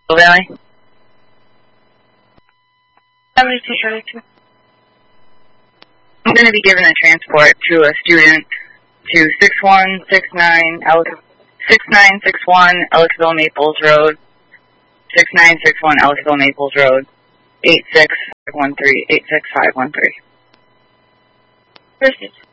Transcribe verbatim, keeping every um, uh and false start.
Valley. seventy-two thirty-two. I'm going to be giving a transport to a student to six one six nine six nine six one Ellisville Maples Road, six nine six one Ellisville Maples Road, eight six five one three eight six five one three. This is